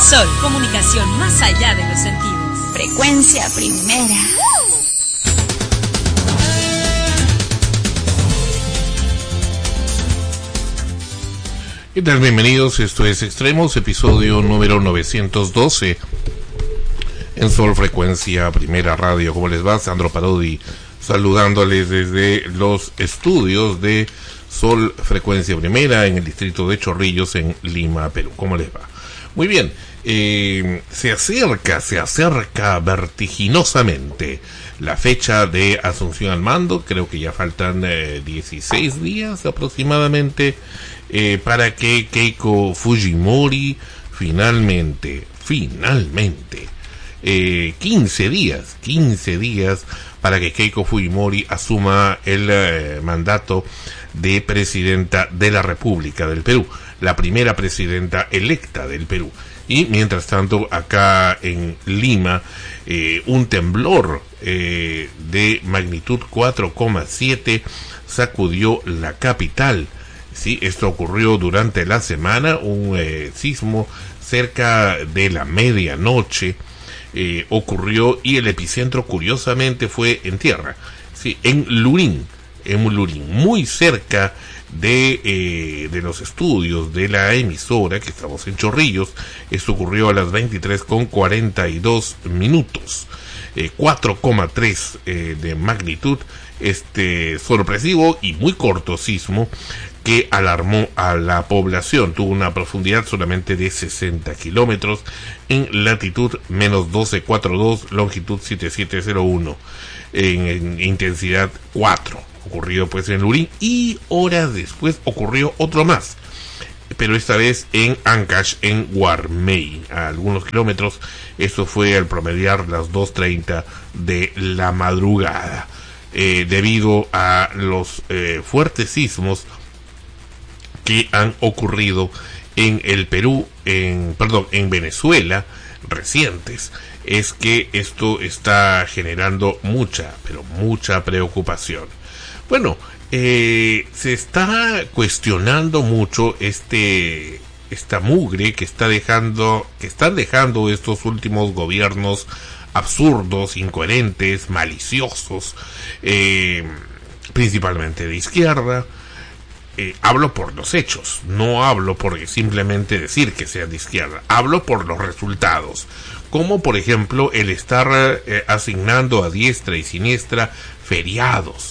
Sol, comunicación más allá de los sentidos. Frecuencia Primera. ¿Qué tal? Bienvenidos, esto es Extremos, episodio número 912 en Sol Frecuencia Primera Radio. ¿Cómo les va? Sandro Parodi saludándoles desde los estudios de Sol Frecuencia Primera en el distrito de Chorrillos en Lima, Perú. ¿Cómo les va? Muy bien, se acerca vertiginosamente la fecha de asunción al mando. Creo que ya faltan 16 días aproximadamente para que Keiko Fujimori finalmente 15 días para que Keiko Fujimori asuma el mandato de presidenta de la República del Perú, la primera presidenta electa del Perú. Y mientras tanto, acá en Lima, un temblor de magnitud 4,7 sacudió la capital. Sí, esto ocurrió durante la semana, un sismo cerca de la medianoche ocurrió, y el epicentro curiosamente fue en tierra, sí, en Lurín, muy cerca de los estudios de la emisora, que estamos en Chorrillos. Esto ocurrió a las 23:42 minutos, 4,3 de magnitud, sorpresivo y muy corto sismo que alarmó a la población. Tuvo una profundidad solamente de 60 kilómetros en latitud menos 12,42, longitud 7701, en intensidad 4. Ocurrido pues en Lurín, y horas después ocurrió otro más, pero esta vez en Ancash, en Guarmey, a algunos kilómetros. Esto fue al promediar las 2:30 de la madrugada, debido a los fuertes sismos que han ocurrido en el Perú, en Venezuela, recientes. Es que esto está generando mucha preocupación. Bueno, se está cuestionando mucho esta mugre que están dejando estos últimos gobiernos absurdos, incoherentes, maliciosos, principalmente de izquierda. Hablo por los hechos, no hablo por simplemente decir que sean de izquierda, hablo por los resultados, como por ejemplo el estar asignando a diestra y siniestra feriados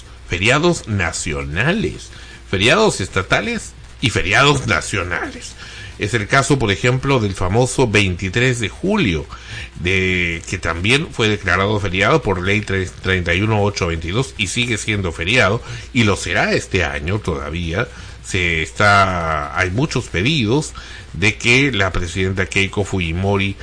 nacionales, feriados estatales y feriados nacionales. Es el caso, por ejemplo, del famoso 23 de julio, que también fue declarado feriado por ley 31822 y sigue siendo feriado, y lo será este año todavía. Hay muchos pedidos de que la presidenta Keiko Fujimori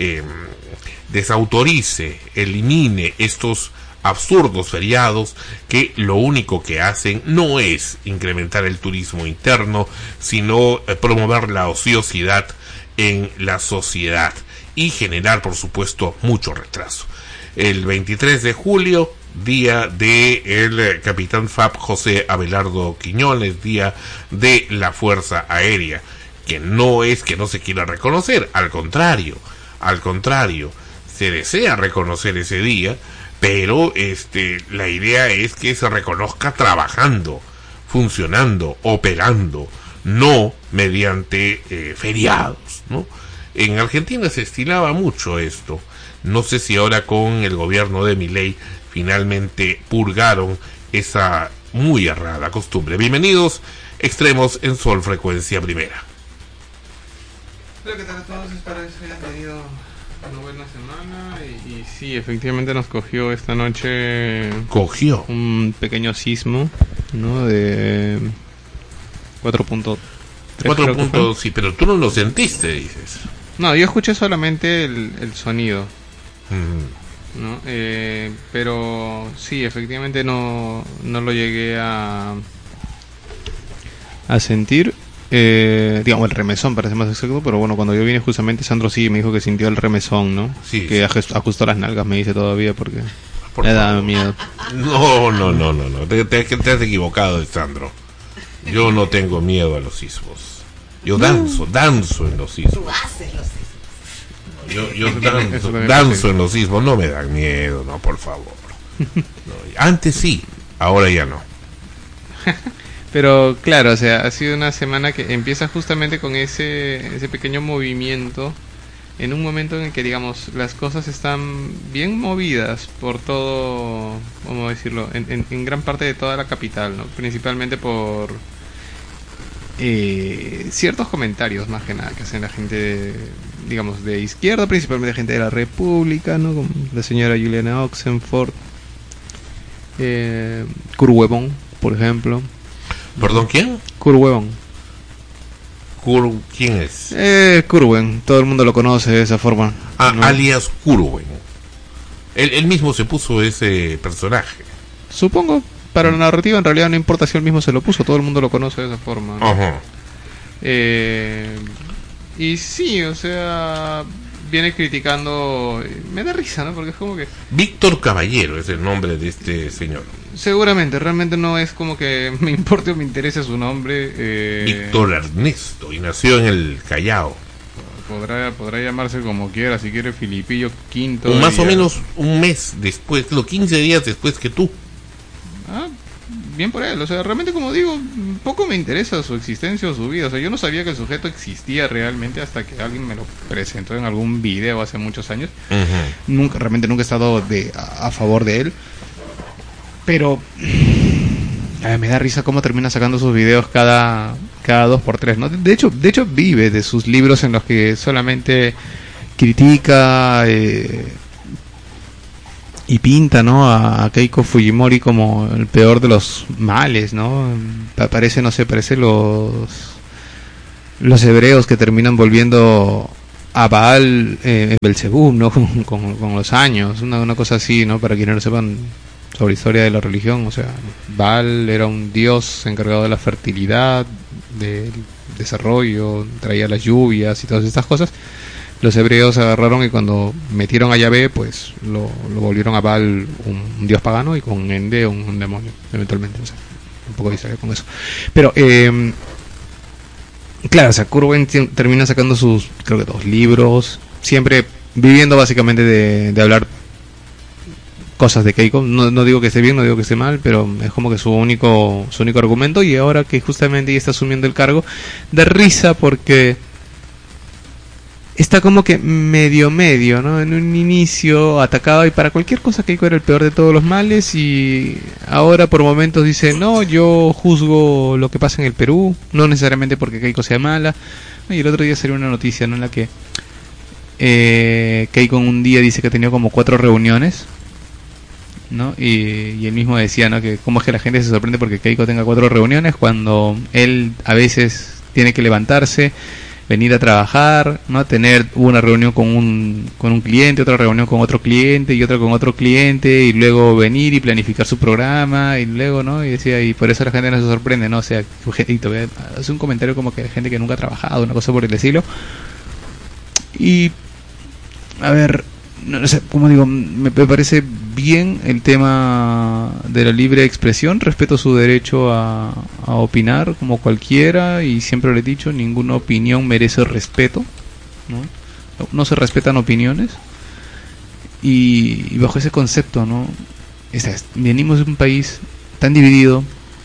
desautorice, elimine estos absurdos feriados que lo único que hacen no es incrementar el turismo interno, sino promover la ociosidad en la sociedad y generar, por supuesto, mucho retraso. El 23 de julio, día de el capitán FAP José Abelardo Quiñones, día de la Fuerza Aérea, que no es que no se quiera reconocer, al contrario, se desea reconocer ese día, pero la idea es que se reconozca trabajando, funcionando, operando, no mediante feriados, ¿no? En Argentina se estilaba mucho esto. No sé si ahora con el gobierno de Milei finalmente purgaron esa muy errada costumbre. Bienvenidos, Extremos en Sol Frecuencia Primera. Hola, ¿qué tal a todos? Espero que hayan tenido una buena semana y sí, efectivamente nos cogió esta noche un pequeño sismo, ¿no? De 4.3. 4. Sí, pero tú no lo sentiste, dices. No, yo escuché solamente el sonido, ¿no? Pero sí, efectivamente no lo llegué a sentir. Digamos el remesón, parece más exacto, pero bueno, cuando yo vine justamente Sandro sí me dijo que sintió el remesón, ¿no? Sí, que ajustó las nalgas, me dice todavía, porque le da miedo. No, te has equivocado, Sandro. Yo no tengo miedo a los sismos. Yo danzo en los sismos. Tú haces los sismos. Yo danzo en los sismos, no me dan miedo, no, por favor. No, antes sí, ahora ya no. Pero claro, o sea, ha sido una semana que empieza justamente con ese pequeño movimiento, en un momento en el que, digamos, las cosas están bien movidas por todo, ¿cómo decirlo?, en gran parte de toda la capital, ¿no? Principalmente por ciertos comentarios, más que nada, que hacen la gente, digamos, de izquierda, principalmente gente de la República, ¿no? Como la señora Juliana Oxenford, Kurwebon, por ejemplo. ¿Perdón, quién? Kurwebon. ¿Quién es? Kurwen, todo el mundo lo conoce de esa forma. ¿No? Alias Kurwen. Él mismo se puso ese personaje. Supongo, para la narrativa en realidad no importa si él mismo se lo puso, todo el mundo lo conoce de esa forma, ¿no? Ajá. Y sí, o sea, viene criticando, me da risa, ¿no? Porque es como que... Víctor Caballero es el nombre de este señor. Seguramente, realmente no es como que me importe o me interese su nombre. Víctor Ernesto, y nació en el Callao. Podrá llamarse como quiera, si quiere Filipillo Quinto. Más o menos un mes después, 15 días después que tú. Ah, bien por él, o sea, realmente, como digo, poco me interesa su existencia o su vida. O sea, yo no sabía que el sujeto existía realmente hasta que alguien me lo presentó en algún video hace muchos años. Uh-huh. Realmente nunca he estado a favor de él. Pero me da risa cómo termina sacando sus videos cada 2x3, ¿no? De hecho vive de sus libros en los que solamente critica y pinta, ¿no? A Keiko Fujimori como el peor de los males, ¿no? Parece los hebreos que terminan volviendo a Baal Belzebub, ¿no? Con los años, una cosa así, ¿no? Para quienes no sepan sobre historia de la religión, o sea, Baal era un dios encargado de la fertilidad, del desarrollo, traía las lluvias y todas estas cosas. Los hebreos agarraron y cuando metieron a Yahvé, pues lo volvieron a Baal un dios pagano y con Ende un demonio, eventualmente, o sea, un poco de historia con eso. Pero, claro, o sea, Kurwen termina sacando sus, creo que 2 libros, siempre viviendo básicamente de hablar cosas de Keiko. No digo que esté bien, no digo que esté mal, pero es como que su único argumento. Y ahora que justamente ella está asumiendo el cargo, da risa porque está como que medio, ¿no? En un inicio atacaba y para cualquier cosa Keiko era el peor de todos los males, y ahora por momentos dice, no, yo juzgo lo que pasa en el Perú, no necesariamente porque Keiko sea mala. Y el otro día salió una noticia, ¿no? En la que Keiko en un día dice que ha tenido como 4 reuniones, ¿no? Y él mismo decía, ¿no? Que cómo es que la gente se sorprende porque Keiko tenga 4 reuniones cuando él a veces tiene que levantarse, venir a trabajar, ¿no? Tener una reunión con un cliente, otra reunión con otro cliente y otra con otro cliente, y luego venir y planificar su programa, y luego, ¿no? Y decía, y por eso la gente no se sorprende, ¿no? O sea, hace un comentario como que hay gente que nunca ha trabajado, una cosa por el estilo. Y a ver, no sé, como digo, me parece bien el tema de la libre expresión. Respeto su derecho a opinar como cualquiera, y siempre lo he dicho, ninguna opinión merece respeto, ¿no? No se respetan opiniones, y bajo ese concepto, ¿no? Venimos de un país tan dividido.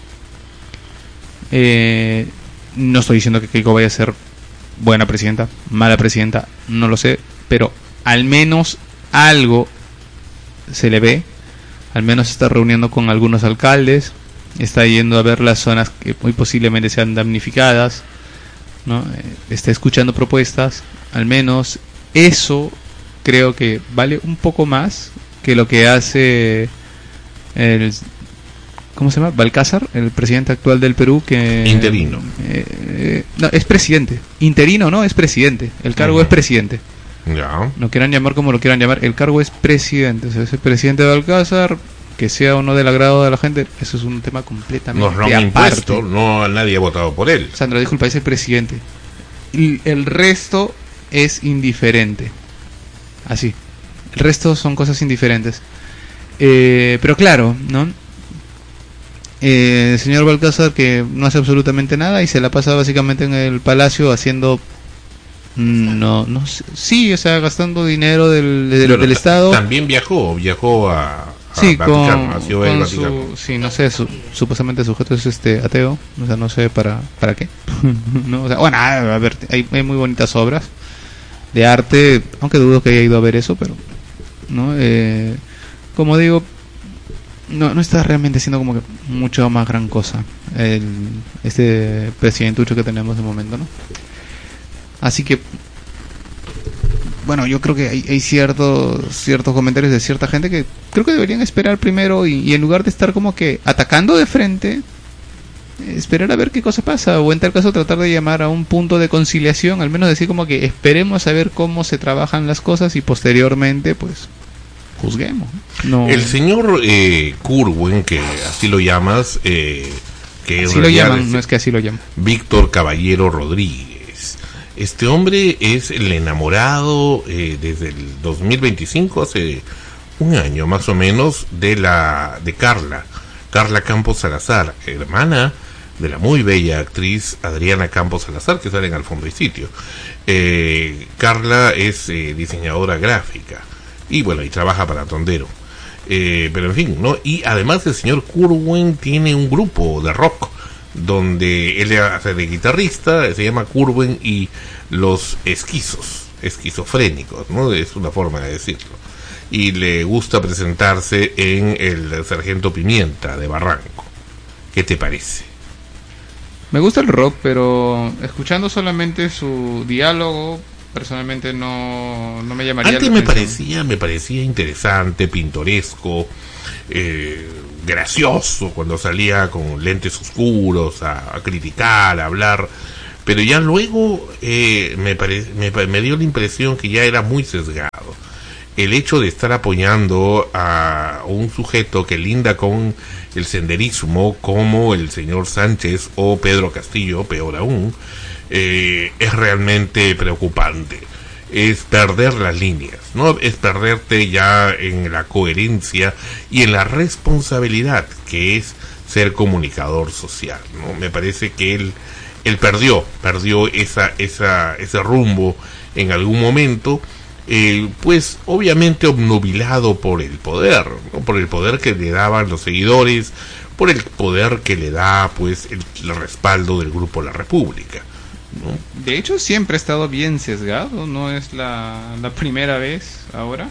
No estoy diciendo que Keiko vaya a ser buena presidenta, mala presidenta, no lo sé, pero al menos algo se le ve. Al menos se está reuniendo con algunos alcaldes, está yendo a ver las zonas que muy posiblemente sean damnificadas, ¿no? Está escuchando propuestas. Al menos eso creo que vale un poco más que lo que hace el, ¿cómo se llama? Balcázar, el presidente actual del Perú, que interino. No, es presidente. Interino no, es presidente. El cargo es presidente. Ya. Lo quieran llamar como lo quieran llamar, el cargo es presidente. O sea, es el presidente de Balcázar, que sea o no del agrado de la gente, eso es un tema completamente aparte. Impuesto, no, nadie ha votado por él. Sandra dijo, el país es presidente. Y el resto es indiferente. Así. El resto son cosas indiferentes. Pero claro, ¿no? El señor Balcázar, que no hace absolutamente nada y se la pasa básicamente en el palacio haciendo No sé. Sí, o sea, gastando dinero del Estado. También viajó a sí, Vaticano, a Ciudad del Vaticano. Sí, no sé, supuestamente el sujeto es ateo, o sea, no sé para qué. No, o sea, bueno, a ver, hay muy bonitas obras de arte, aunque dudo que haya ido a ver eso, pero no, como digo, no está realmente siendo como que mucho más gran cosa este presidentucho que tenemos de momento, ¿no? Así que bueno, yo creo que hay ciertos comentarios de cierta gente que creo que deberían esperar primero y en lugar de estar como que atacando de frente, esperar a ver qué cosa pasa, o en tal caso tratar de llamar a un punto de conciliación, al menos decir como que esperemos a ver cómo se trabajan las cosas y posteriormente pues juzguemos. No. El señor Curwen, que así lo llamas, que así lo llaman, no es que así lo llaman. Víctor Caballero Rodríguez. Este hombre es el enamorado desde el 2025, hace un año más o menos, de Carla Campos Salazar, hermana de la muy bella actriz Adriana Campos Salazar, que sale en Al Fondo y Sitio. Carla es diseñadora gráfica y bueno, y trabaja para Tondero. Pero en fin, ¿no? Y además el señor Curwen tiene un grupo de rock donde él hace de guitarrista, se llama Curwen y los esquizofrénicos, ¿no? Es una forma de decirlo. Y le gusta presentarse en el Sargento Pimienta de Barranco. ¿Qué te parece? Me gusta el rock, pero escuchando solamente su diálogo, personalmente no me llamaría antes la atención. me parecía interesante, pintoresco, gracioso cuando salía con lentes oscuros a criticar, a hablar, pero ya luego me dio la impresión que ya era muy sesgado. El hecho de estar apoyando a un sujeto que linda con el senderismo como el señor Sánchez o Pedro Castillo, peor aún, es realmente preocupante. Es perder las líneas, ¿no? Es perderte ya en la coherencia y en la responsabilidad que es ser comunicador social, ¿no? Me parece que él perdió ese rumbo en algún momento, pues obviamente obnubilado por el poder, ¿no? Por el poder que le daban los seguidores, por el poder que le da pues el respaldo del Grupo La República, ¿no? De hecho siempre ha estado bien sesgado, no es la primera vez ahora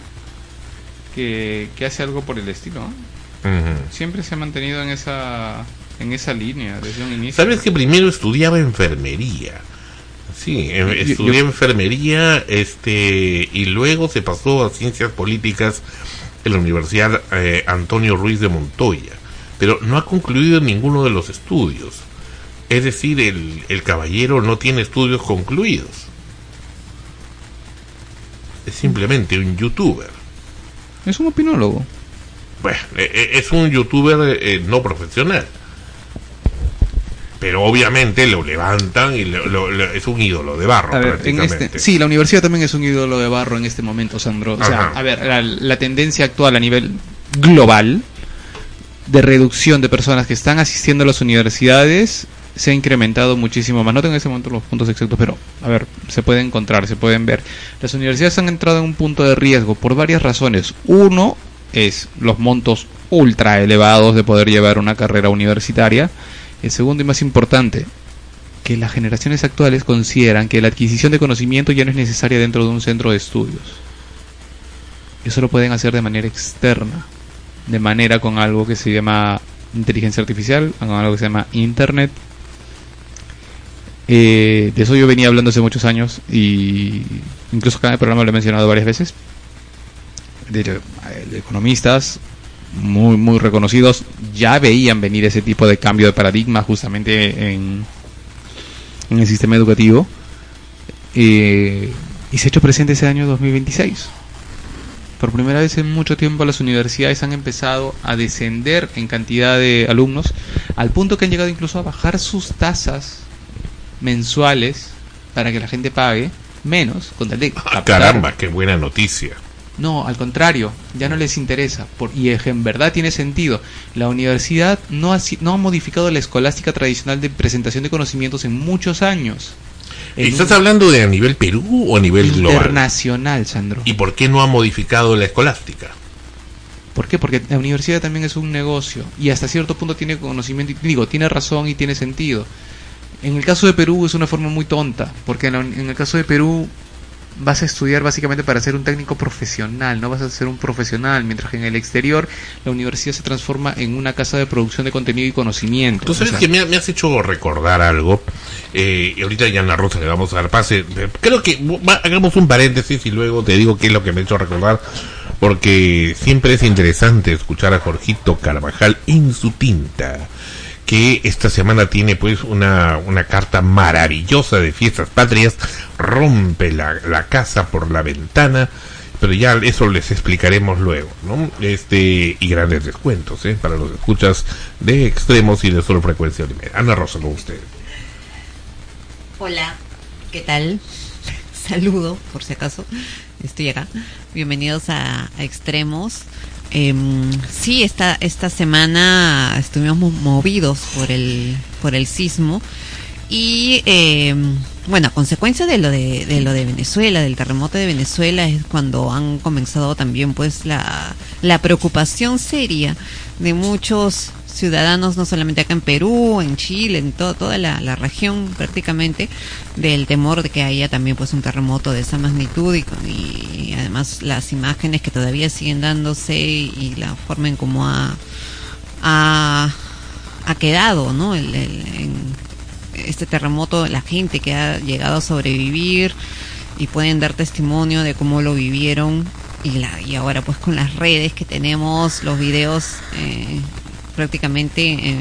que hace algo por el estilo, ¿no? Uh-huh. Siempre se ha mantenido en esa línea desde un inicio. Sabes que primero estudiaba enfermería, sí, estudié enfermería, y luego se pasó a ciencias políticas en la Universidad Antonio Ruiz de Montoya, pero no ha concluido ninguno de los estudios. Es decir, el caballero no tiene estudios concluidos. Es simplemente un youtuber. Es un opinólogo. Bueno, es un youtuber no profesional. Pero obviamente lo levantan y es un ídolo de barro. A ver, sí, la universidad también es un ídolo de barro en este momento, Sandro. O sea, a ver, la tendencia actual a nivel global de reducción de personas que están asistiendo a las universidades se ha incrementado muchísimo más. No tengo en ese momento los puntos exactos, pero a ver, se puede encontrar, se pueden ver. Las universidades han entrado en un punto de riesgo por varias razones. Uno es los montos ultra elevados de poder llevar una carrera universitaria. El segundo y más importante, que las generaciones actuales consideran que la adquisición de conocimiento ya no es necesaria dentro de un centro de estudios. Eso lo pueden hacer de manera externa, de manera con algo que se llama inteligencia artificial, con algo que se llama internet. De eso yo venía hablando hace muchos años y incluso acá en el programa lo he mencionado varias veces. De economistas muy muy reconocidos ya veían venir ese tipo de cambio de paradigma justamente en el sistema educativo, y se ha hecho presente ese año 2026. Por primera vez en mucho tiempo las universidades han empezado a descender en cantidad de alumnos, al punto que han llegado incluso a bajar sus tasas mensuales para que la gente pague menos con tal de captar. Caramba, qué buena noticia. No, al contrario, ya no les interesa, y en verdad tiene sentido. La universidad no ha modificado la escolástica tradicional de presentación de conocimientos en muchos años. ¿Estás hablando de a nivel Perú o a nivel global? Internacional, Sandro. ¿Y por qué no ha modificado la escolástica? ¿Por qué? Porque la universidad también es un negocio y hasta cierto punto tiene conocimiento, tiene razón y tiene sentido. En el caso de Perú es una forma muy tonta, porque en el caso de Perú vas a estudiar básicamente para ser un técnico profesional, no vas a ser un profesional, mientras que en el exterior la universidad se transforma en una casa de producción de contenido y conocimiento. Tú sabes que me has hecho recordar algo, y ahorita ya en la Rosa le vamos a dar pase, creo que hagamos un paréntesis y luego te digo qué es lo que me ha hecho recordar, porque siempre es interesante escuchar a Jorgito Carvajal en su tinta, que esta semana tiene pues una carta maravillosa de Fiestas Patrias, rompe la casa por la ventana, pero ya eso les explicaremos luego, ¿no? Y grandes descuentos, para los escuchas de Extremos y de Solo Frecuencia Primera. Ana Rosa, con usted. Hola, ¿qué tal? Saludo, por si acaso, estoy acá. Bienvenidos a Extremos. Sí, esta semana estuvimos movidos por el sismo y bueno, a consecuencia de lo de Venezuela, del terremoto de Venezuela, es cuando han comenzado también pues la preocupación seria de muchos ciudadanos, no solamente acá en Perú, en Chile, en toda la región prácticamente, del temor de que haya también pues un terremoto de esa magnitud y además las imágenes que todavía siguen dándose y la forma en cómo ha quedado, ¿no? En este terremoto, la gente que ha llegado a sobrevivir y pueden dar testimonio de cómo lo vivieron y ahora pues con las redes que tenemos, los videos prácticamente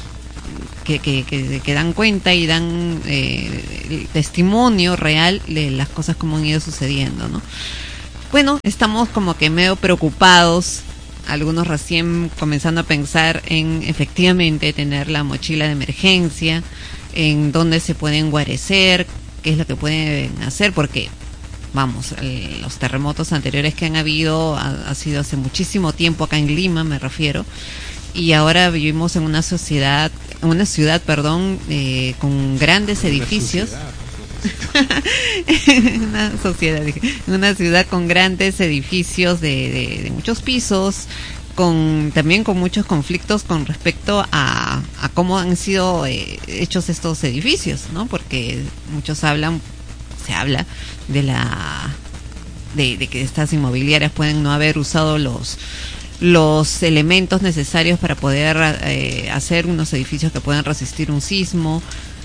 que dan cuenta y dan el testimonio real de las cosas como han ido sucediendo, ¿no? Bueno, estamos como que medio preocupados, algunos recién comenzando a pensar en efectivamente tener la mochila de emergencia, en dónde se pueden guarecer, qué es lo que pueden hacer, porque vamos, los terremotos anteriores que han habido ha sido hace muchísimo tiempo acá en Lima, me refiero. Y ahora vivimos en una ciudad, con grandes edificios. Una ciudad con grandes edificios de muchos pisos, también con muchos conflictos con respecto a cómo han sido hechos estos edificios, ¿no? Porque se habla de que estas inmobiliarias pueden no haber usado los elementos necesarios para poder hacer unos edificios que puedan resistir un sismo.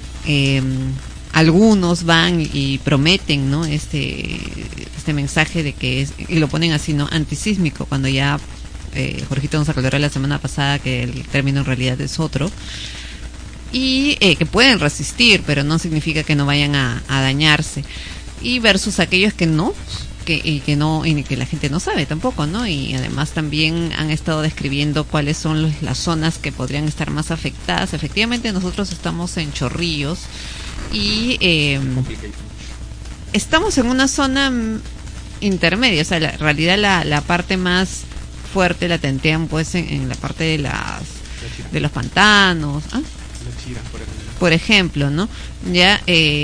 Algunos van y prometen, ¿no? este mensaje de que y lo ponen así, ¿no? Antisísmico, cuando ya Jorgito nos aclaró la semana pasada que el término en realidad es otro, y que pueden resistir, pero no significa que no vayan a dañarse, y versus aquellos que no, y que la gente no sabe tampoco, ¿no? Y además también han estado describiendo cuáles son las zonas que podrían estar más afectadas. Efectivamente nosotros estamos en Chorrillos y estamos en una zona intermedia, o sea, en realidad la parte más fuerte la tentean pues en la parte de los pantanos, por ejemplo, ¿no? Ya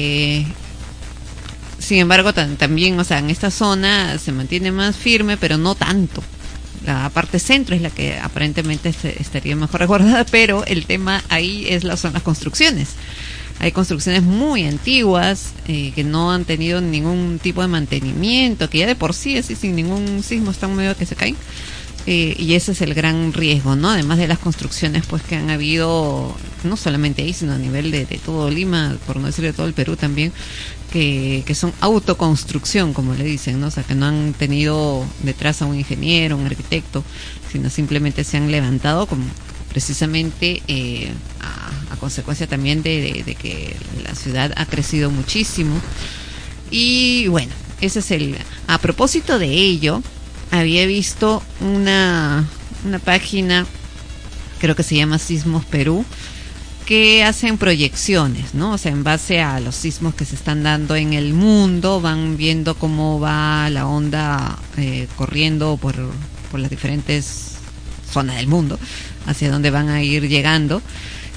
sin embargo, también, o sea, en esta zona se mantiene más firme, pero no tanto. La parte centro es la que aparentemente estaría mejor resguardada, pero el tema ahí son las construcciones. Hay construcciones muy antiguas que no han tenido ningún tipo de mantenimiento, que ya de por sí, así sin ningún sismo, están medio que se caen. Y ese es el gran riesgo, ¿no? Además de las construcciones pues que han habido, no solamente ahí, sino a nivel de todo Lima, por no decir de todo el Perú también, que son autoconstrucción, como le dicen, ¿no? O sea, que no han tenido detrás a un ingeniero, un arquitecto, sino simplemente se han levantado como precisamente a consecuencia también de que la ciudad ha crecido muchísimo. Y bueno, ese es a propósito de ello, había visto una página, creo que se llama Sismos Perú, que hacen proyecciones, ¿no? O sea, en base a los sismos que se están dando en el mundo, van viendo cómo va la onda corriendo por las diferentes zonas del mundo, hacia dónde van a ir llegando.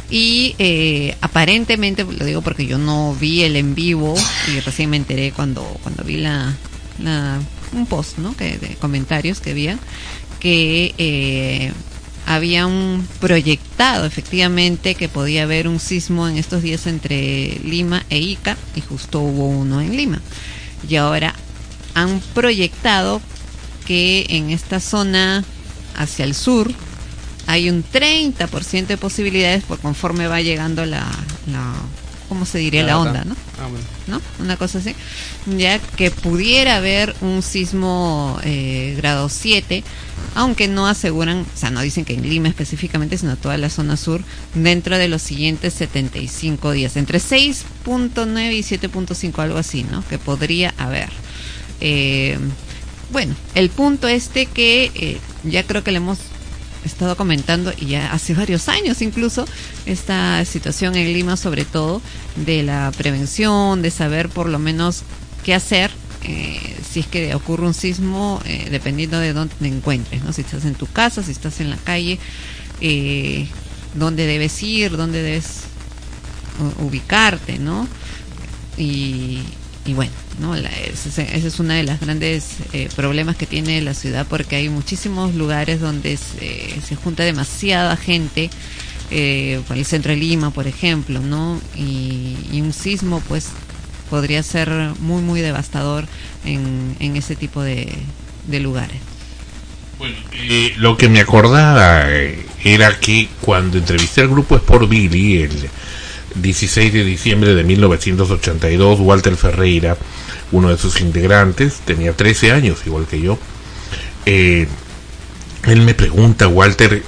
Y aparentemente, lo digo porque yo no vi el en vivo y recién me enteré cuando vi un post, ¿no? De comentarios que había, que había un proyectado efectivamente que podía haber un sismo en estos días entre Lima e Ica, y justo hubo uno en Lima. Y ahora han proyectado que en esta zona hacia el sur hay un 30% de posibilidades por conforme va llegando ¿cómo se diría? La onda, ¿no? Bueno. ¿No? Una cosa así. Ya que pudiera haber un sismo grado 7, aunque no aseguran, o sea, no dicen que en Lima específicamente, sino toda la zona sur, dentro de los siguientes 75 días, entre 6.9 y 7.5, algo así, ¿no? Que podría haber. Bueno, el punto que ya creo que le hemos estado comentando, y ya hace varios años incluso, esta situación en Lima, sobre todo de la prevención, de saber por lo menos qué hacer si es que ocurre un sismo, dependiendo de dónde te encuentres, ¿no? Si estás en tu casa, si estás en la calle, dónde debes ir, dónde debes ubicarte, ¿no? Y bueno, ¿no? Ese es uno de los grandes problemas que tiene la ciudad, porque hay muchísimos lugares donde se junta demasiada gente, por el centro de Lima, por ejemplo, ¿no? Y un sismo, pues, podría ser muy, muy devastador en ese tipo de lugares. Bueno, lo que me acordaba era que cuando entrevisté al grupo Sport Billy el 16 de diciembre de 1982, Walter Ferreira, uno de sus integrantes, tenía 13 años, igual que yo. Él me pregunta, Walter,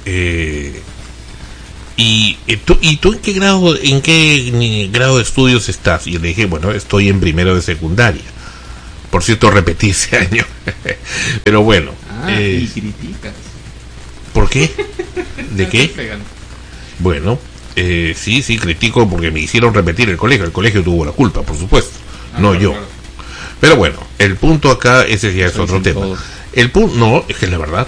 ¿y tú en qué grado de estudios estás? Y le dije, bueno, estoy en primero de secundaria. Por cierto, repetí ese año. Pero bueno. Y criticas. ¿Por qué? ¿De qué? Bueno, sí, critico porque me hicieron repetir el colegio. El colegio tuvo la culpa, por supuesto. No yo. Claro. Pero bueno, el punto acá, ese ya es otro tema. Todos. El punto, no, es que es la verdad.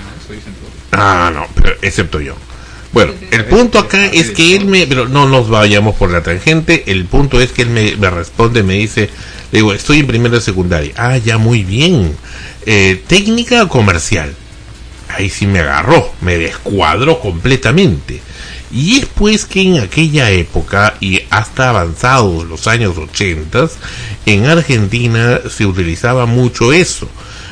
No, pero excepto yo. Bueno, el punto acá es que él pero no nos vayamos por la tangente. El punto es que él me responde, me dice, le digo, estoy en primero de secundaria. Ah, ya, muy bien. ¿Técnica o comercial? Ahí sí me agarró, me descuadró completamente. Y es pues que en aquella época y hasta avanzados los años 80, en Argentina se utilizaba mucho eso.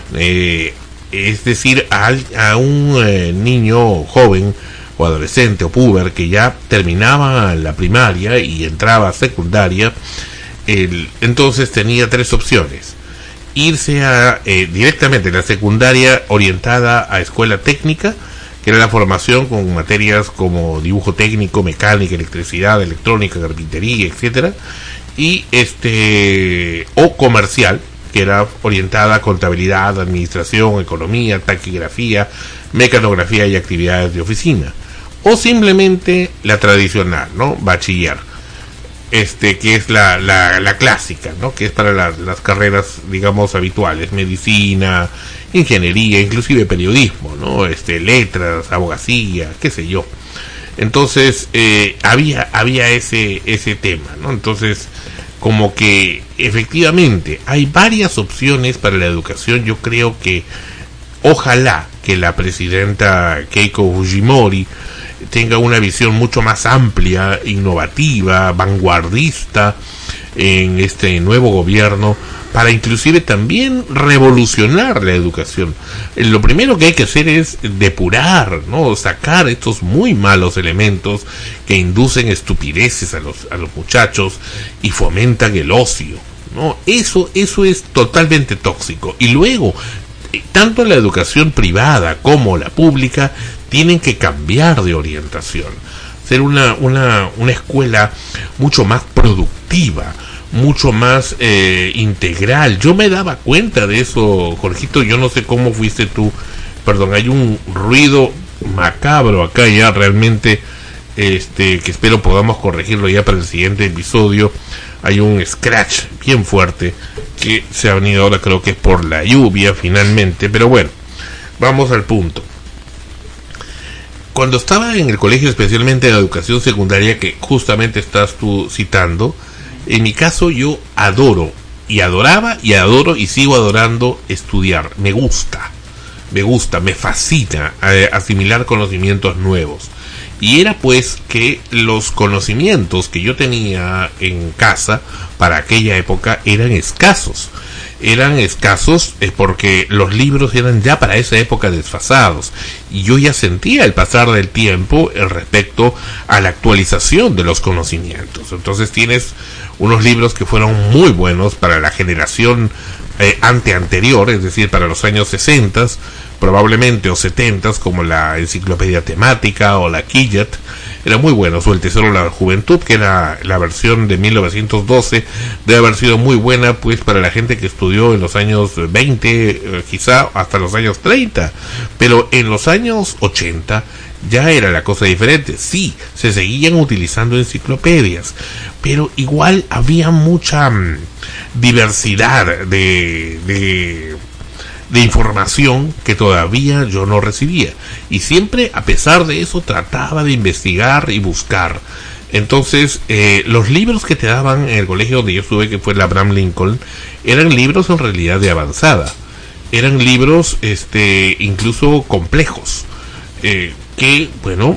Es decir, a un niño joven o adolescente o puber que ya terminaba la primaria y entraba a secundaria, entonces tenía tres opciones: irse directamente a la secundaria orientada a escuela técnica, que era la formación con materias como dibujo técnico, mecánica, electricidad, electrónica, carpintería, etcétera, y o comercial, que era orientada a contabilidad, administración, economía, taquigrafía, mecanografía y actividades de oficina, o simplemente la tradicional, ¿no? Bachiller, que es la clásica, ¿no? Que es para las carreras, digamos, habituales: medicina, ingeniería, inclusive periodismo, ¿no? Letras, abogacía, qué sé yo. Entonces, había ese tema, ¿no? Entonces, como que efectivamente hay varias opciones para la educación. Yo creo que ojalá que la presidenta Keiko Fujimori tenga una visión mucho más amplia, innovativa, vanguardista en este nuevo gobierno, para inclusive también revolucionar la educación. Lo primero que hay que hacer es depurar, ¿no? Sacar estos muy malos elementos que inducen estupideces a los muchachos y fomentan el ocio, ¿no? Eso es totalmente tóxico. Y luego, tanto la educación privada como la pública tienen que cambiar de orientación, ser una escuela mucho más productiva, mucho más integral. Yo me daba cuenta de eso, Jorgito. Yo no sé cómo fuiste tú. Perdón, hay un ruido macabro acá ya, realmente, que espero podamos corregirlo ya para el siguiente episodio. Hay un scratch bien fuerte que se ha venido ahora, creo que es por la lluvia finalmente, pero bueno, vamos al punto. cuando estaba en el colegio, especialmente en la educación secundaria que justamente estás tú citando, en mi caso yo adoro y adoraba y adoro y sigo adorando estudiar. Me gusta, me fascina asimilar conocimientos nuevos. Y era pues que los conocimientos que yo tenía en casa para aquella época eran escasos. Porque los libros eran ya para esa época desfasados. Y yo ya sentía el pasar del tiempo respecto a la actualización de los conocimientos. Entonces tienes unos libros que fueron muy buenos para la generación anterior, es decir, para los años 60 probablemente o 70, como la Enciclopedia Temática o la Quillet, eran muy buenos, o el Tesoro de la Juventud, que era la versión de 1912, debe haber sido muy buena pues para la gente que estudió en los años 20, quizá hasta los años 30, pero en los años 80 ya era la cosa diferente. Sí, se seguían utilizando enciclopedias, pero igual había mucha diversidad de información que todavía yo no recibía, y siempre a pesar de eso trataba de investigar y buscar. Entonces los libros que te daban en el colegio donde yo estuve, que fue la Abraham Lincoln, eran libros en realidad de avanzada, eran libros incluso complejos, que bueno,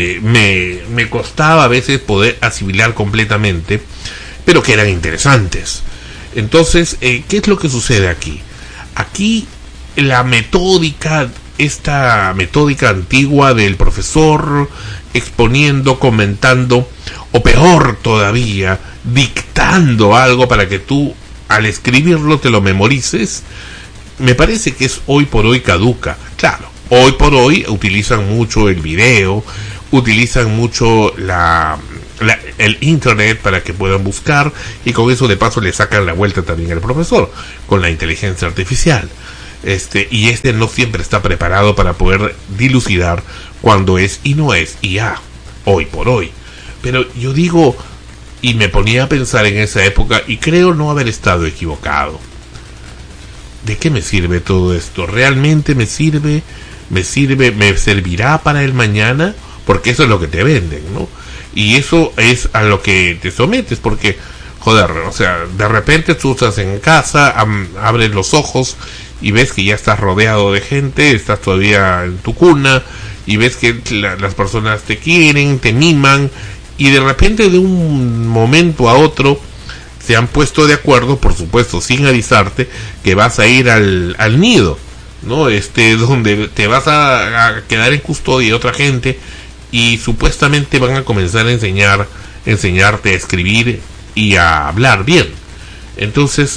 me costaba a veces poder asimilar completamente, pero que eran interesantes. Entonces, ¿qué es lo que sucede aquí? Aquí la metódica, esta metódica antigua del profesor exponiendo, comentando, o peor todavía, dictando algo para que tú al escribirlo te lo memorices, me parece que es hoy por hoy caduca. Claro, hoy por hoy utilizan mucho el video, utilizan mucho el internet para que puedan buscar, y con eso de paso le sacan la vuelta también al profesor con la inteligencia artificial. Y no siempre está preparado para poder dilucidar cuando es y no es IA hoy por hoy. Pero yo digo, y me ponía a pensar en esa época, y creo no haber estado equivocado. ¿De qué me sirve todo esto? ¿Realmente me sirve? ¿Me servirá para el mañana? Porque eso es lo que te venden, ¿no? Y eso es a lo que te sometes, porque, joder, o sea, de repente tú estás en casa, abres los ojos y ves que ya estás rodeado de gente, estás todavía en tu cuna, y ves que las personas te quieren, te miman, y de repente de un momento a otro se han puesto de acuerdo, por supuesto, sin avisarte, que vas a ir al nido, ¿no? Donde te vas a quedar en custodia de otra gente, y supuestamente van a comenzar a enseñarte a escribir y a hablar bien. Entonces,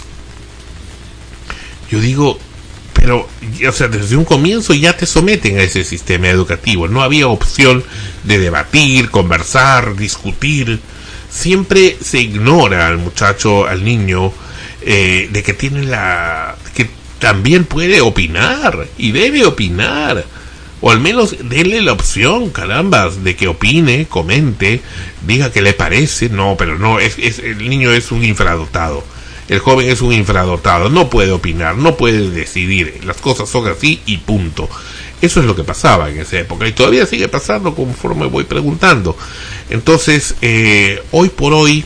yo digo, pero, o sea, desde un comienzo ya te someten a ese sistema educativo. No había opción de debatir, conversar, discutir. Siempre se ignora al muchacho, al niño, de que tiene que también puede opinar y debe opinar. O al menos denle la opción, carambas, de que opine, comente, diga qué le parece. No, pero no, el niño es un infradotado. El joven es un infradotado, no puede opinar, no puede decidir. Las cosas son así y punto. Eso es lo que pasaba en esa época, y todavía sigue pasando conforme voy preguntando. Entonces, hoy por hoy,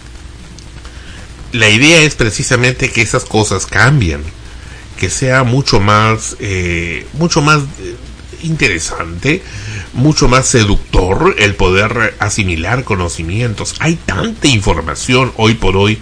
la idea es precisamente que esas cosas cambien, que sea mucho más interesante, mucho más seductor el poder asimilar conocimientos. Hay tanta información hoy por hoy.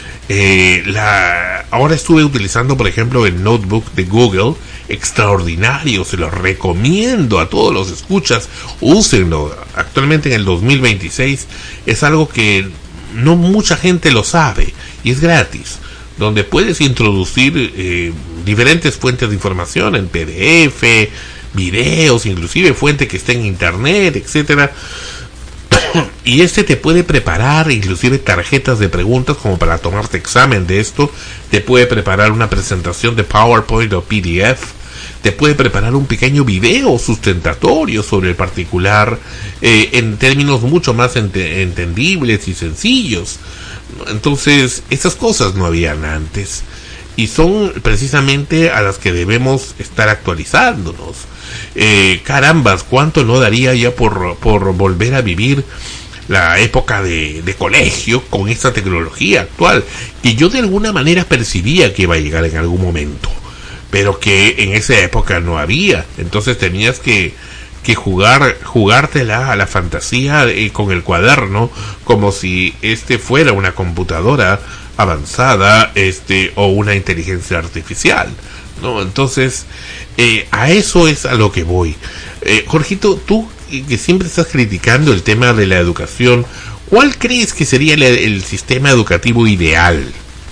Ahora estuve utilizando, por ejemplo, el notebook de Google, extraordinario, se lo recomiendo a todos los escuchas, úsenlo. Actualmente en el 2026 es algo que no mucha gente lo sabe, y es gratis, donde puedes introducir diferentes fuentes de información en PDF, videos, inclusive fuente que esté en internet, etcétera. Y te puede preparar inclusive tarjetas de preguntas como para tomarte examen de esto, te puede preparar una presentación de PowerPoint o PDF, te puede preparar un pequeño video sustentatorio sobre el particular, en términos mucho más entendibles y sencillos. Entonces, esas cosas no habían antes. y son precisamente a las que debemos estar actualizándonos. Carambas, ¿cuánto no daría ya por volver a vivir la época de colegio con esta tecnología actual, que yo de alguna manera percibía que iba a llegar en algún momento, pero que en esa época no había? Entonces tenías que jugártela a la fantasía con el cuaderno, como si fuera una computadora avanzada, o una inteligencia artificial, ¿no? Entonces, a eso es a lo que voy. Jorgito, tú que siempre estás criticando el tema de la educación, ¿cuál crees que sería el sistema educativo ideal?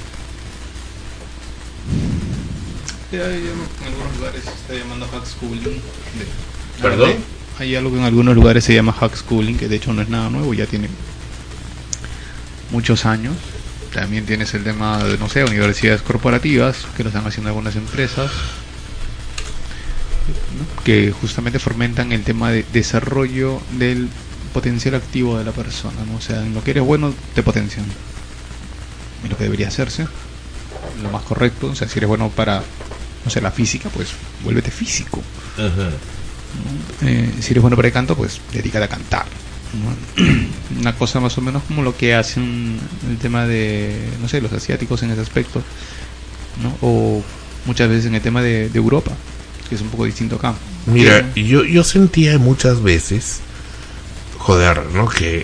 En algunos lugares se está llamando homeschooling. ¿Perdón? Hay algo que en algunos lugares se llama homeschooling, que de hecho no es nada nuevo, ya tiene muchos años. También tienes el tema de, no sé, universidades corporativas, que lo están haciendo algunas empresas, ¿no?, que justamente fomentan el tema de desarrollo del potencial activo de la persona, ¿no? O sea, en lo que eres bueno te potencian, en lo que debería hacerse, lo más correcto. O sea, si eres bueno para, no sé, la física, pues vuélvete físico. Si eres bueno para el canto, pues dedícate a cantar, ¿no? Una cosa más o menos como lo que hacen el tema de, no sé, los asiáticos en ese aspecto, ¿no? O muchas veces en el tema de Europa, que es un poco distinto acá. Mira, yo sentía muchas veces, joder, ¿no? Que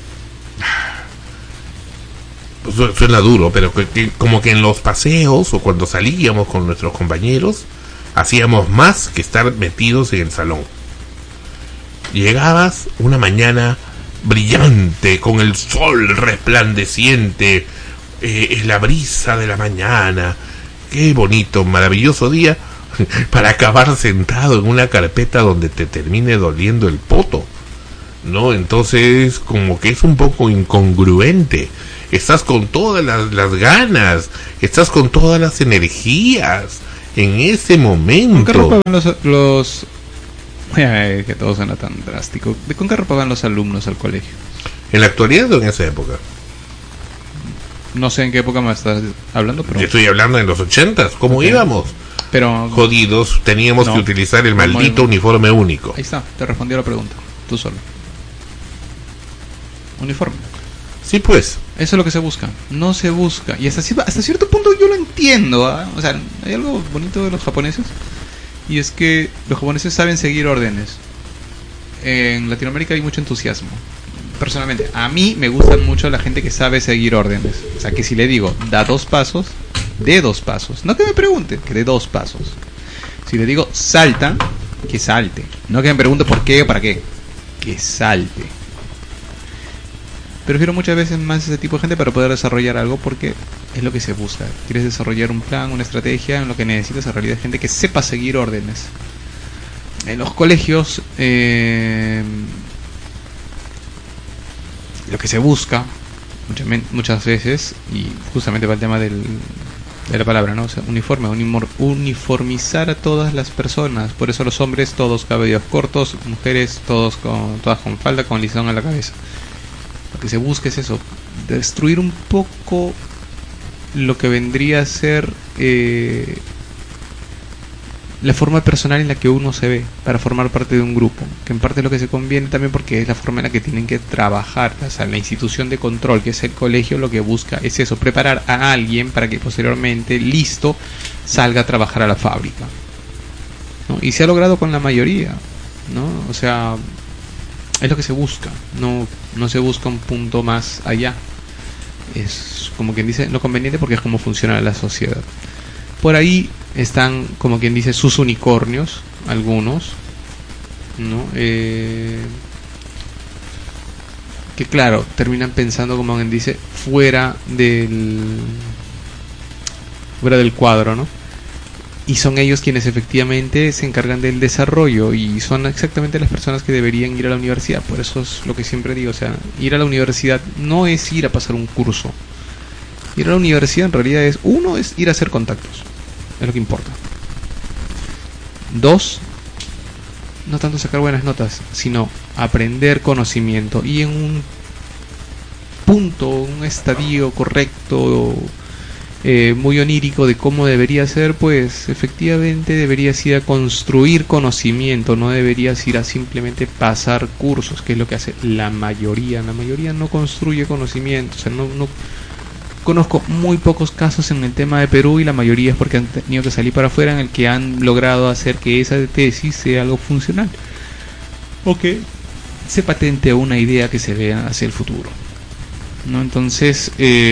suena duro, pero que como que en los paseos o cuando salíamos con nuestros compañeros hacíamos más que estar metidos en el salón. Llegabas una mañana brillante, con el sol resplandeciente, la brisa de la mañana, qué bonito, maravilloso día, para acabar sentado en una carpeta donde te termine doliendo el poto, ¿no? Entonces, como que es un poco incongruente. Estás con todas las ganas, estás con todas las energías en ese momento. ¿Con qué ropa van los que todo suena tan drástico? ¿Con qué ropa van los alumnos al colegio? ¿En la actualidad o en esa época? No sé en qué época me estás hablando, pero... Yo estoy hablando en los 80s, ¿cómo okay. íbamos? Pero jodidos, teníamos que utilizar el maldito uniforme único. Ahí está, te respondió la pregunta, tú solo. Uniforme. Sí, pues. Eso es lo que se busca. No se busca. Y hasta cierto punto yo lo entiendo, ¿eh? O sea, hay algo bonito de los japoneses, y es que los japoneses saben seguir órdenes. En Latinoamérica hay mucho entusiasmo. Personalmente, a mí me gustan mucho la gente que sabe seguir órdenes. O sea, que si le digo, da 2 pasos, de 2 pasos. No que me pregunte, que de 2 pasos. Si le digo, salta, que salte. No que me pregunte por qué o para qué. Que salte. Prefiero muchas veces más ese tipo de gente para poder desarrollar algo, porque es lo que se busca. Quieres desarrollar un plan, una estrategia, en lo que necesitas en realidad es gente que sepa seguir órdenes. En los colegios, lo que se busca muchas veces, y justamente para el tema de la palabra, ¿no? O sea, uniformizar a todas las personas. Por eso los hombres todos cabellos cortos, mujeres todas con falda, con listón en la cabeza. Lo que se busca es eso, destruir un poco lo que vendría a ser la forma personal en la que uno se ve para formar parte de un grupo, que en parte es lo que se conviene también porque es la forma en la que tienen que trabajar. O sea, la institución de control, que es el colegio, lo que busca es eso, preparar a alguien para que posteriormente, listo, salga a trabajar a la fábrica, ¿no? Y se ha logrado con la mayoría, ¿no? O sea, es lo que se busca, no se busca un punto más allá. Es como quien dice lo conveniente, porque es como funciona la sociedad. Por ahí están, como quien dice, sus unicornios, algunos, ¿no? Que claro, terminan pensando, como quien dice, fuera del cuadro, ¿no? Y son ellos quienes efectivamente se encargan del desarrollo, y son exactamente las personas que deberían ir a la universidad. Por eso es lo que siempre digo, o sea, ir a la universidad no es ir a pasar un curso. Ir a la universidad en realidad es ir a hacer contactos, es lo que importa. 2, no tanto sacar buenas notas, sino aprender conocimiento, y en un punto, un estadio correcto, muy onírico de cómo debería ser, pues efectivamente deberías ir a construir conocimiento, no deberías ir a simplemente pasar cursos, que es lo que hace la mayoría. La mayoría no construye conocimiento, o sea, no conozco muy pocos casos en el tema de Perú, y la mayoría es porque han tenido que salir para afuera, en el que han logrado hacer que esa tesis sea algo funcional, o que se patente una idea que se vea hacia el futuro, ¿no? Entonces,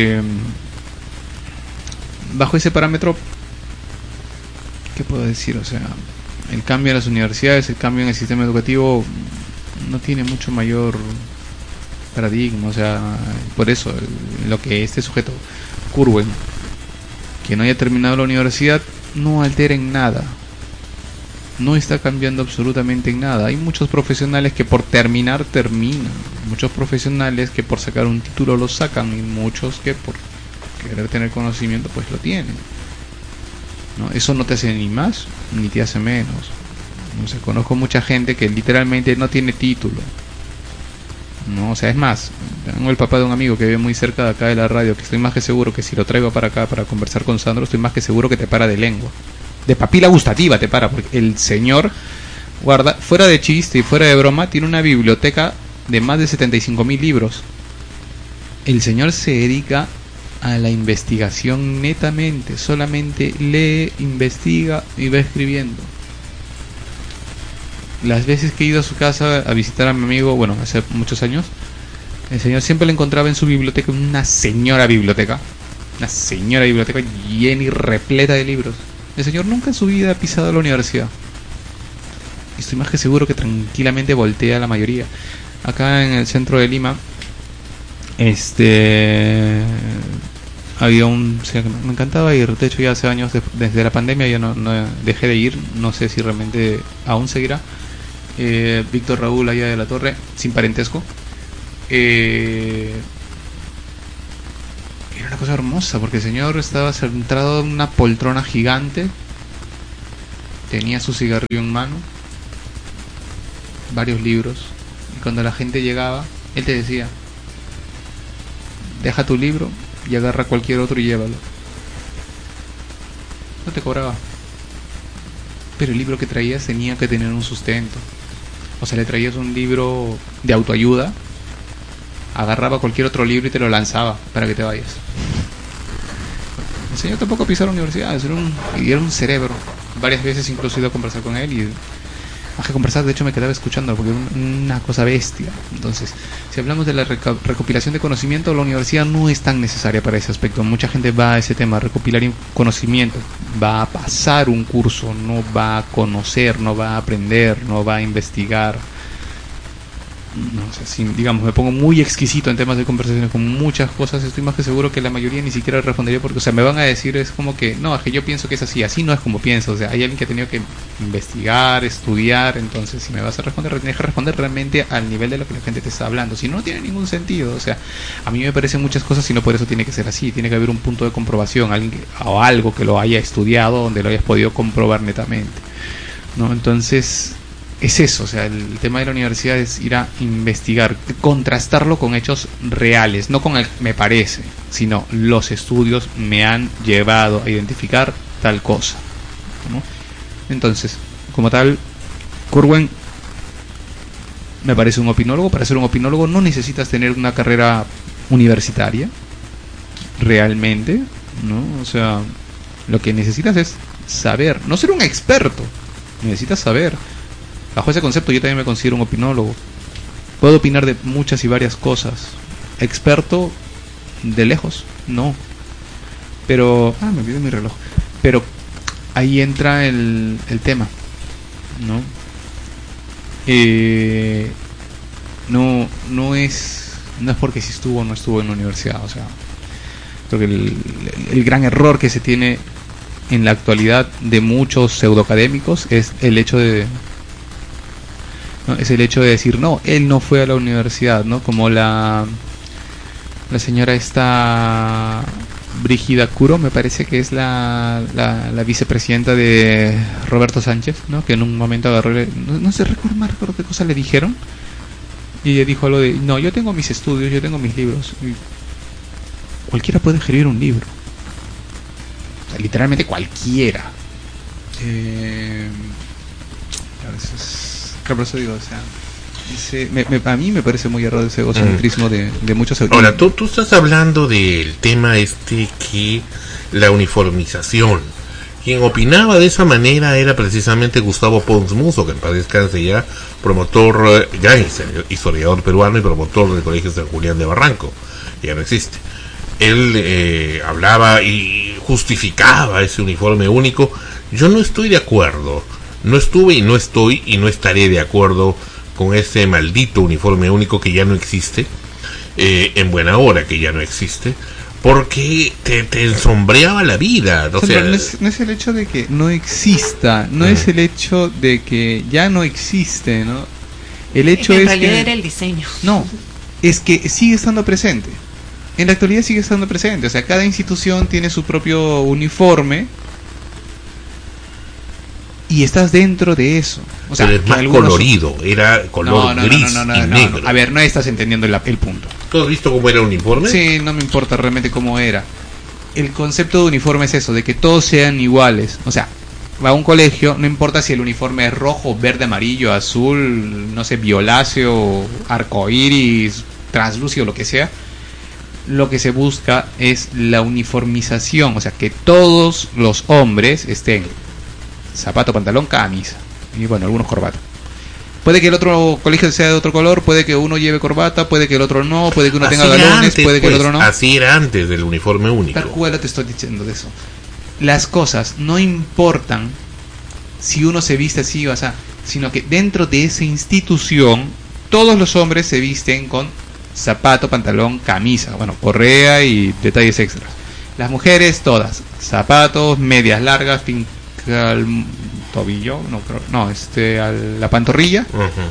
bajo ese parámetro, ¿qué puedo decir? O sea, el cambio en las universidades, el cambio en el sistema educativo no tiene mucho mayor paradigma. O sea, por eso lo que este sujeto, Curwen, que no haya terminado la universidad, no altera en nada, no está cambiando absolutamente en nada. Hay muchos profesionales que por terminar terminan, muchos profesionales que por sacar un título lo sacan, y muchos que por querer tener conocimiento pues lo tienen, ¿no? Eso no te hace ni más ni te hace menos. O sea, conozco mucha gente que literalmente no tiene título, ¿no? O sea, es más, tengo el papá de un amigo que vive muy cerca de acá de la radio, que estoy más que seguro que si lo traigo para acá para conversar con Sandro, estoy más que seguro que te para de lengua, de papila gustativa te para, porque el señor guarda, fuera de chiste y fuera de broma, tiene una biblioteca de más de 75.000 libros. El señor se dedica a la investigación netamente, solamente lee, investiga y va escribiendo. Las veces que he ido a su casa a visitar a mi amigo, bueno, hace muchos años, el señor siempre le encontraba en su biblioteca una señora biblioteca llena y repleta de libros. El señor nunca en su vida ha pisado la universidad. Estoy más que seguro que tranquilamente voltea a la mayoría. Acá en el centro de Lima, había o sea, me encantaba ir. De hecho, ya hace años, desde la pandemia, ya no dejé de ir. No sé si realmente aún seguirá. Víctor Raúl allá de la Torre, sin parentesco. Era una cosa hermosa, porque el señor estaba centrado en una poltrona gigante, tenía su cigarrillo en mano, varios libros, y cuando la gente llegaba, él te decía: deja tu libro y agarra cualquier otro y llévalo. No te cobraba, pero el libro que traías tenía que tener un sustento. O sea, le traías un libro de autoayuda, agarraba cualquier otro libro y te lo lanzaba para que te vayas. El señor tampoco pisó la universidad, era un cerebro. Varias veces incluso he ido a conversar con él, y más que conversar, de hecho me quedaba escuchando, porque era una cosa bestia. Entonces, si hablamos de la recopilación de conocimiento, la universidad no es tan necesaria para ese aspecto. Mucha gente va a ese tema, a recopilar conocimiento, va a pasar un curso, no va a conocer, no va a aprender, no va a investigar. No, o sea, si, digamos, me pongo muy exquisito en temas de conversaciones con muchas cosas, estoy más que seguro que la mayoría ni siquiera respondería, porque, o sea, me van a decir, es como que, no, es que yo pienso que es así no es como pienso. O sea, hay alguien que ha tenido que investigar, estudiar. Entonces, si me vas a responder, tienes que responder realmente al nivel de lo que la gente te está hablando, si no, no tiene ningún sentido. O sea, a mí me parecen muchas cosas, y no por eso tiene que ser así. Tiene que haber un punto de comprobación, o algo que lo haya estudiado, donde lo hayas podido comprobar netamente, ¿no? Entonces, es eso. O sea, el tema de la universidad es ir a investigar, contrastarlo con hechos reales, no con el me parece, sino los estudios me han llevado a identificar tal cosa, ¿no? Entonces, como tal, Curwen me parece un opinólogo. Para ser un opinólogo no necesitas tener una carrera universitaria realmente, ¿no? O sea, lo que necesitas es saber, no ser un experto, necesitas saber. Bajo ese concepto yo también me considero un opinólogo. Puedo opinar de muchas y varias cosas. Experto, de lejos, no. Pero... me olvidé mi reloj. Pero ahí entra el tema, ¿no? No es porque si estuvo o no estuvo en la universidad. O sea, creo que el gran error que se tiene en la actualidad de muchos pseudoacadémicos es el hecho de... ¿no? Es el hecho de decir, no, él no fue a la universidad, ¿no? Como la señora esta Brígida Curo, me parece que es la vicepresidenta de Roberto Sánchez, ¿no? Que en un momento agarró, no recuerdo qué cosa le dijeron, y ella dijo algo de, no, yo tengo mis estudios, yo tengo mis libros. Y cualquiera puede escribir un libro. O sea, literalmente cualquiera. Claro, por eso digo, o sea, a mí me parece muy errado ese egocentrismo de muchos. Ahora, tú estás hablando del tema que la uniformización. Quien opinaba de esa manera era precisamente Gustavo Pons Musso, que en paz descanse ya, promotor, gran historiador peruano y promotor del Colegio San Julián de Barranco, ya no existe. Él hablaba y justificaba ese uniforme único. Yo no estoy de acuerdo, no estuve y no estoy y no estaré de acuerdo con ese maldito uniforme único que ya no existe, en buena hora que ya no existe, porque te ensombreaba la vida. O sea, no es el hecho de que no exista, no es el hecho de que ya no existe, ¿no? El hecho en es realidad que era el diseño. no, es que sigue estando presente. En la actualidad sigue estando presente. O sea, cada institución tiene su propio uniforme y estás dentro de eso. O sea, pero es más colorido, era color gris y negro. No. A ver, no estás entendiendo el punto. ¿Tú has visto cómo era el uniforme? Sí, no me importa realmente cómo era. El concepto de uniforme es eso, de que todos sean iguales. O sea, va a un colegio, no importa si el uniforme es rojo, verde, amarillo, azul, no sé, violáceo, arcoíris, translúcido, lo que sea. Lo que se busca es la uniformización, o sea, que todos los hombres estén zapato, pantalón, camisa y bueno, algunos corbata. Puede que el otro colegio sea de otro color, puede que uno lleve corbata, puede que el otro no, puede que uno tenga galones, puede que el otro no. Así era antes del uniforme único. Tal cual te estoy diciendo de eso. Las cosas no importan si uno se viste así o así, sino que dentro de esa institución todos los hombres se visten con zapato, pantalón, camisa, bueno, correa y detalles extras. Las mujeres todas, zapatos, medias largas, al tobillo, a la pantorrilla,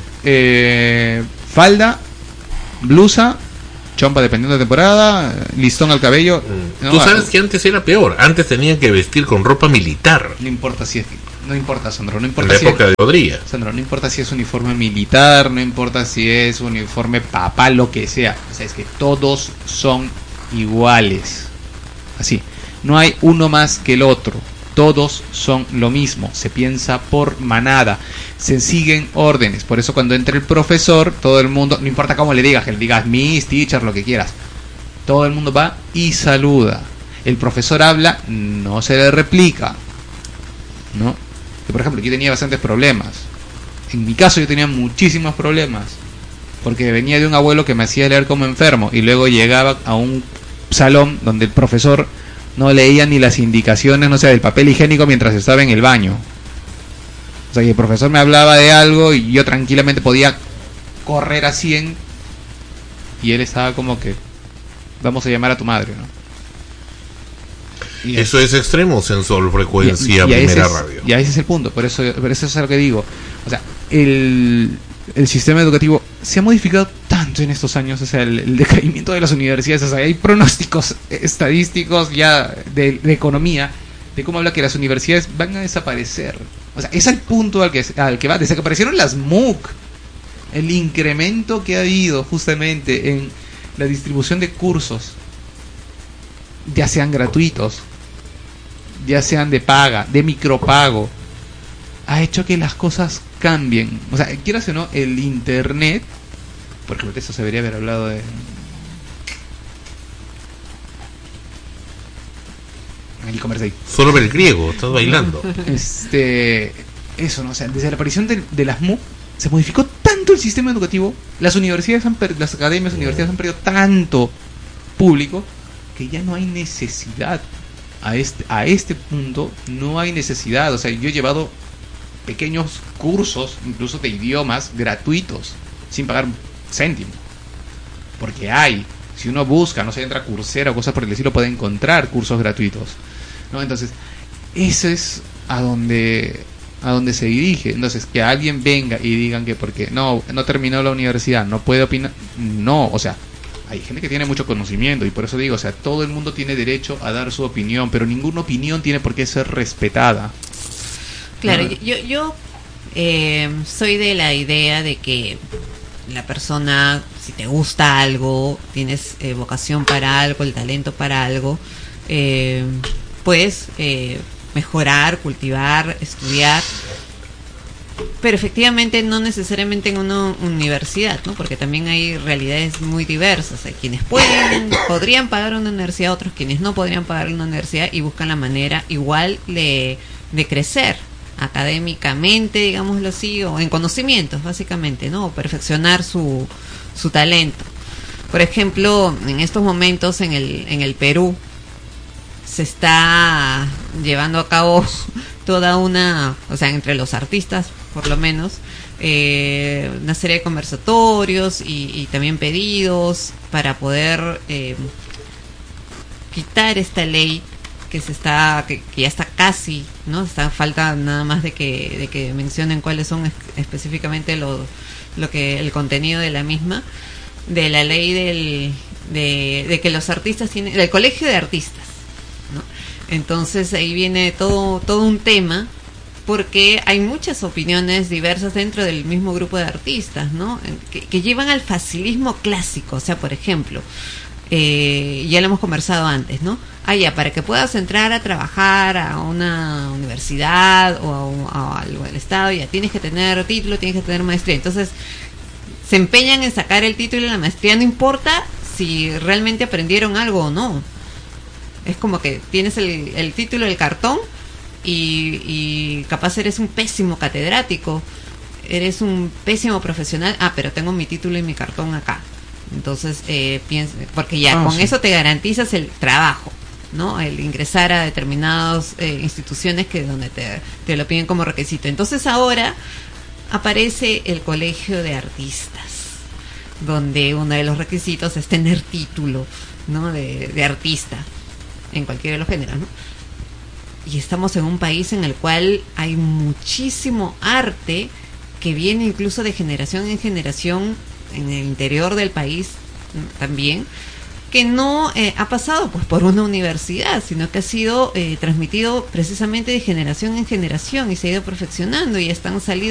falda, blusa, chompa dependiendo de temporada, listón al cabello. Tú sabes que antes era peor, antes tenían que vestir con ropa militar. No importa, Sandro, no importa. En la época de Odría. Sandro, no importa si es uniforme militar, no importa si es uniforme papal, lo que sea. O sea, es que todos son iguales. Así, no hay uno más que el otro. Todos son lo mismo, se piensa por manada, se siguen órdenes. Por eso cuando entra el profesor, todo el mundo, no importa cómo le digas, que le digas Miss, Teacher, lo que quieras, todo el mundo va y saluda. El profesor habla, no se le replica, ¿no? Yo, por ejemplo, yo tenía bastantes problemas. En mi caso yo tenía muchísimos problemas, porque venía de un abuelo que me hacía leer como enfermo, y luego llegaba a un salón donde el profesor no leía ni las indicaciones, no sé, del papel higiénico mientras estaba en el baño. O sea, que el profesor me hablaba de algo y yo tranquilamente podía correr a 100 y él estaba como que vamos a llamar a tu madre, ¿no? Y eso es extremo, sensor, frecuencia, primera radio. Y ese es el punto, por eso es lo que digo. O sea, el sistema educativo se ha modificado tanto en estos años, o sea, el decaimiento de las universidades, o sea, hay pronósticos estadísticos ya de economía, de cómo habla que las universidades van a desaparecer. O sea, es al punto al que va, desde que aparecieron las MOOC, el incremento que ha habido justamente en la distribución de cursos, ya sean gratuitos, ya sean de paga, de micropago, ha hecho que las cosas cambien. O sea, quieras o no, el internet, porque de eso se debería haber hablado de el e-commerce ahí. Solo ver el griego, estás bailando. Eso, ¿no? O sea, desde la aparición de las MOOC se modificó tanto el sistema educativo, las universidades las academias, universidades han perdido tanto público que ya no hay necesidad. A este punto no hay necesidad. O sea, yo he llevado pequeños cursos, incluso de idiomas, gratuitos, sin pagar un céntimo. Porque si uno busca, no sé, entra a Coursera o cosas por el estilo, puede encontrar cursos gratuitos, ¿no? Entonces, eso es a donde se dirige. Entonces, que alguien venga y digan que porque no terminó la universidad, no puede opinar. No, o sea, hay gente que tiene mucho conocimiento y por eso digo, o sea, todo el mundo tiene derecho a dar su opinión, pero ninguna opinión tiene por qué ser respetada. Claro, yo soy de la idea de que la persona, si te gusta algo, tienes vocación para algo, el talento para algo, después mejorar, cultivar, estudiar, pero efectivamente no necesariamente en una universidad, ¿no? Porque también hay realidades muy diversas. Hay quienes podrían pagar una universidad, otros quienes no podrían pagar una universidad y buscan la manera igual de crecer académicamente, digámoslo así, o en conocimientos, básicamente, ¿no? O perfeccionar su talento. Por ejemplo, en estos momentos en el Perú se está llevando a cabo toda una, o sea, entre los artistas, por lo menos, una serie de conversatorios y también pedidos para poder quitar esta ley que ya está casi, ¿no? Falta nada más de que mencionen cuáles son específicamente el contenido de la misma, de la ley de que los artistas tienen, del colegio de artistas, ¿no? Entonces ahí viene todo un tema, porque hay muchas opiniones diversas dentro del mismo grupo de artistas, ¿no? Que llevan al facilismo clásico. O sea, por ejemplo, ya lo hemos conversado antes, ¿no? Ya, para que puedas entrar a trabajar a una universidad o al Estado, ya tienes que tener título, tienes que tener maestría. Entonces se empeñan en sacar el título y la maestría, no importa si realmente aprendieron algo o no. Es como que tienes el título del cartón y capaz eres un pésimo catedrático, eres un pésimo profesional, pero tengo mi título y mi cartón acá. Entonces piensa, porque ya con eso te garantizas el trabajo, ¿no? El ingresar a determinadas instituciones donde te lo piden como requisito. Entonces ahora aparece el colegio de artistas, donde uno de los requisitos es tener título, ¿no? de artista en cualquiera de los géneros, ¿no? Y estamos en un país en el cual hay muchísimo arte que viene incluso de generación en generación en el interior del país también, que no ha pasado pues por una universidad, sino que ha sido transmitido precisamente de generación en generación y se ha ido perfeccionando y están saliendo